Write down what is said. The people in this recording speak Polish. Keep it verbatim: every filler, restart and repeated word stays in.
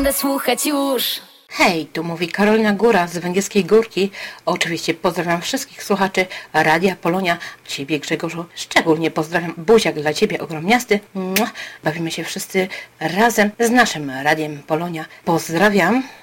Będę słuchać już. Hej, tu mówi Karolina Góra z Węgierskiej Górki. Oczywiście pozdrawiam wszystkich słuchaczy Radia Polonia. Ciebie, Grzegorzu, szczególnie pozdrawiam. Buziak dla Ciebie ogromniasty. Bawimy się wszyscy razem z naszym Radiem Polonia. Pozdrawiam.